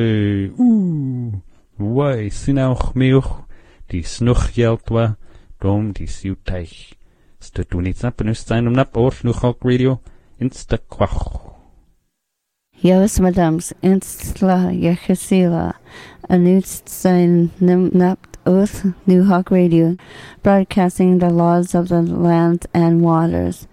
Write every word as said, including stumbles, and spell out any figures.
Oeh, wai, sinauch meuch, die snuch jeltwa, dom die siuteich. Sta doen iets nap en us zijn om nap oor snuchok radio, insta kwach. Jous madams, instla yechesila, en ut zijn napt oor New Hawk Radio, broadcasting the laws of the land and waters.